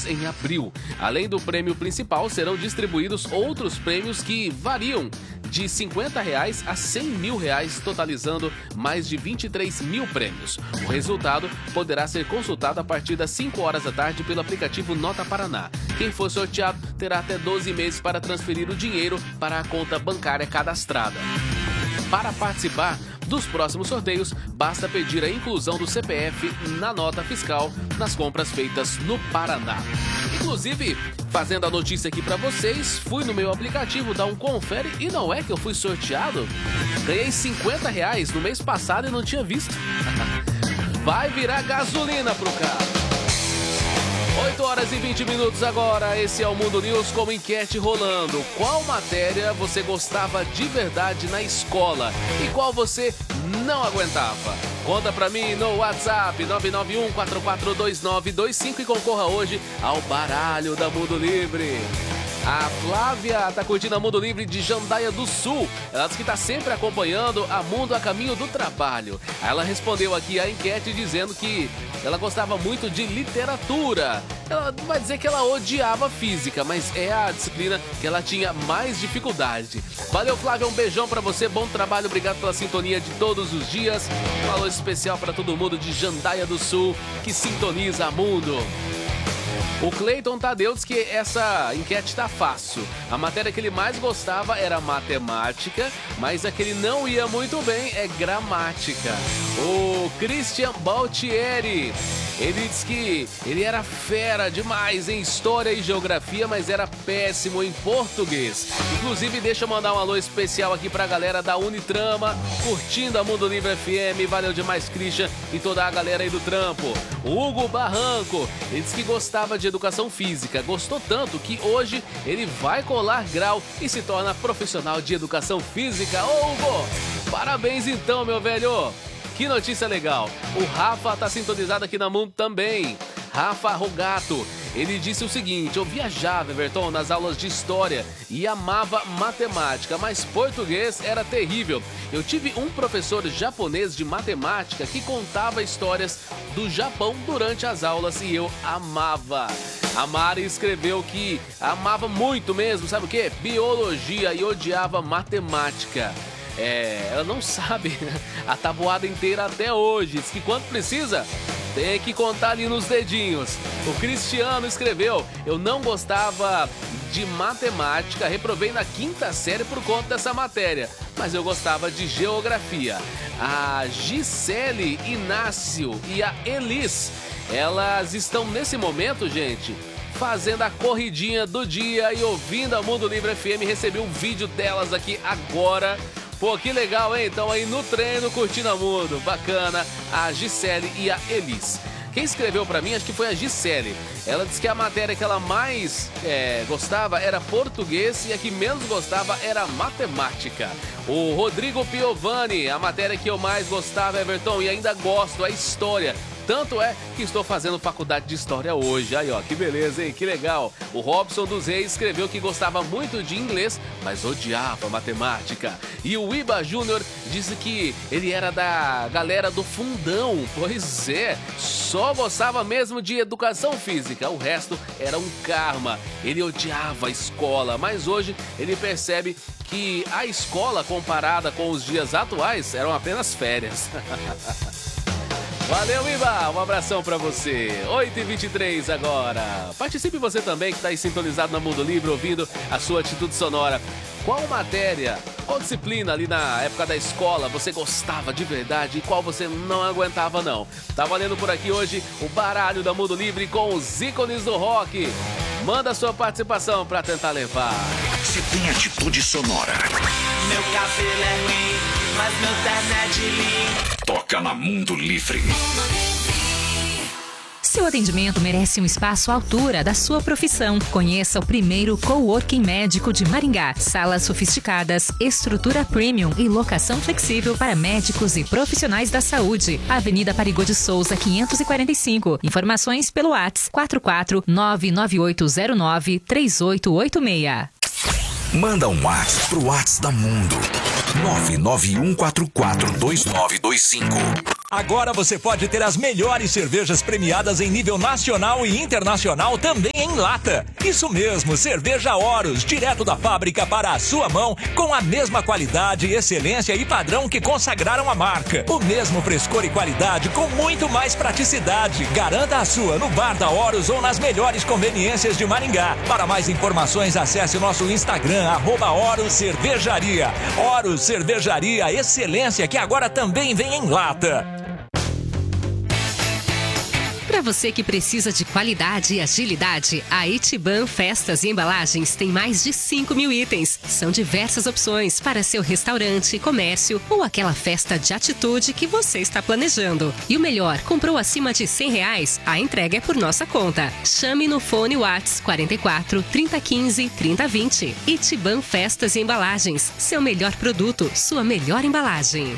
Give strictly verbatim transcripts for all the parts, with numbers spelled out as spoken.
reais em abril. Além do prêmio principal, serão distribuídos outros prêmios que variam de cinquenta reais a cem mil reais, totalizando mais de vinte e três mil prêmios. O resultado poderá ser consultado a partir das cinco horas da tarde pelo aplicativo Nota Paraná. Quem for sorteado terá até doze meses para transferir o dinheiro para a conta bancária cadastrada. Para participar dos próximos sorteios, basta pedir a inclusão do C P F na nota fiscal nas compras feitas no Paraná. Inclusive, fazendo a notícia aqui pra vocês, fui no meu aplicativo dar um confere e não é que eu fui sorteado? Ganhei cinquenta reais no mês passado e não tinha visto. Vai virar gasolina pro carro. oito horas e vinte minutos agora, esse é o Mundo News com enquete rolando. Qual matéria você gostava de verdade na escola e qual você não aguentava? Conta pra mim no WhatsApp nove nove um, quatro quatro dois nove dois cinco e concorra hoje ao baralho da Mundo Livre. A Flávia tá curtindo a Mundo Livre de Jandaia do Sul. Ela diz que tá sempre acompanhando a Mundo a caminho do trabalho. Ela respondeu aqui a enquete dizendo que ela gostava muito de literatura. Ela vai dizer que ela odiava física, mas é a disciplina que ela tinha mais dificuldade. Valeu, Flávia, um beijão pra você, bom trabalho, obrigado pela sintonia de todos os dias. Um alô especial pra todo mundo de Jandaia do Sul que sintoniza a Mundo. O Cleiton Tadeu diz que essa enquete tá fácil. A matéria que ele mais gostava era matemática, mas a que ele não ia muito bem é gramática. O Christian Baltieri, ele diz que ele era fera demais em história e geografia, mas era péssimo em português. Inclusive, deixa eu mandar um alô especial aqui pra galera da Unitrama, curtindo a Mundo Livre F M. Valeu demais, Christian, e toda a galera aí do trampo. O Hugo Barranco, ele diz que gostava de educação física. Gostou tanto que hoje ele vai colar grau e se torna profissional de educação física. Ô, Hugo, parabéns então, meu velho. Que notícia legal. O Rafa tá sintonizado aqui na Mundo também. Rafa Rogato, ele disse o seguinte: eu viajava, Everton, nas aulas de história e amava matemática, mas português era terrível. Eu tive um professor japonês de matemática que contava histórias do Japão durante as aulas e eu amava. A Mari escreveu que amava muito mesmo, sabe o quê? Biologia, e odiava matemática. É, ela não sabe a tabuada inteira até hoje. Diz que quando precisa, tem que contar ali nos dedinhos. O Cristiano escreveu: eu não gostava de matemática, reprovei na quinta série por conta dessa matéria, mas eu gostava de geografia. A Gisele Inácio e a Elis, elas estão nesse momento, gente, fazendo a corridinha do dia e ouvindo a Mundo Livre F M. Recebi um vídeo delas aqui agora. Pô, que legal, hein? Então aí no treino, curtindo a Mundo. Bacana, a Gisele e a Elis. Quem escreveu pra mim, acho que foi a Gisele. Ela disse que a matéria que ela mais é, gostava era português e a que menos gostava era matemática. O Rodrigo Piovani, a matéria que eu mais gostava, Everton, e ainda gosto, é história. Tanto é que estou fazendo faculdade de história hoje. Aí, ó, que beleza, hein? Que legal. O Robson dos Reis escreveu que gostava muito de inglês, mas odiava matemática. E o Iba Júnior disse que ele era da galera do fundão. Pois é, só gostava mesmo de educação física. O resto era um karma. Ele odiava a escola, mas hoje ele percebe que a escola, comparada com os dias atuais, eram apenas férias. Valeu, Iba! Um abração pra você. oito e vinte e três agora. Participe você também que tá aí sintonizado na Mundo Livre, ouvindo a sua atitude sonora. Qual matéria, qual disciplina ali na época da escola você gostava de verdade e qual você não aguentava não? Tá valendo por aqui hoje o baralho da Mundo Livre com os ícones do rock. Manda sua participação pra tentar levar. Se tem atitude sonora. Meu cabelo é ruim, mas meu terno é de linho. Toca na Mundo Livre. Seu atendimento merece um espaço à altura da sua profissão. Conheça o primeiro coworking médico de Maringá. Salas sofisticadas, estrutura premium e locação flexível para médicos e profissionais da saúde. Avenida Parigô de Souza, quinhentos e quarenta e cinco. Informações pelo WhatsApp quatro quatro nove nove oito zero nove três oito oito seis. Manda um WhatsApp pro WhatsApp da Mundo. nove nove um quatro quatro dois nove dois cinco. Agora você pode ter as melhores cervejas premiadas em nível nacional e internacional também em lata. Isso mesmo, cerveja Horus, direto da fábrica para a sua mão, com a mesma qualidade, excelência e padrão que consagraram a marca. O mesmo frescor e qualidade com muito mais praticidade. Garanta a sua no bar da Horus ou nas melhores conveniências de Maringá. Para mais informações, acesse o nosso Instagram, arroba Horus Cervejaria. Horus Cervejaria, excelência que agora também vem em lata. Para você que precisa de qualidade e agilidade, a Itiban Festas e Embalagens tem mais de cinco mil itens. São diversas opções para seu restaurante, comércio ou aquela festa de atitude que você está planejando. E o melhor, comprou acima de cem reais? A entrega é por nossa conta. Chame no fone WhatsApp quarenta e quatro, trinta, quinze, trinta, vinte. Itiban Festas e Embalagens. Seu melhor produto, sua melhor embalagem.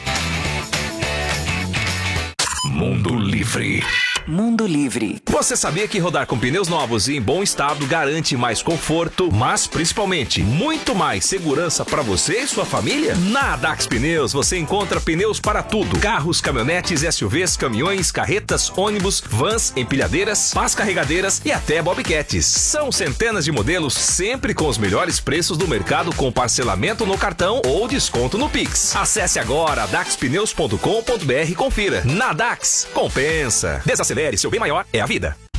Mundo Livre. Mundo Livre. Você sabia que rodar com pneus novos e em bom estado garante mais conforto, mas principalmente muito mais segurança para você e sua família? Na Dax Pneus você encontra pneus para tudo: carros, caminhonetes, S U Vs, caminhões, carretas, ônibus, vans, empilhadeiras, pás carregadeiras e até bobcats. São centenas de modelos, sempre com os melhores preços do mercado, com parcelamento no cartão ou desconto no Pix. Acesse agora dax pneus ponto com ponto br e confira. Na Dax, compensa. Desacelere, seu bem maior é a vida.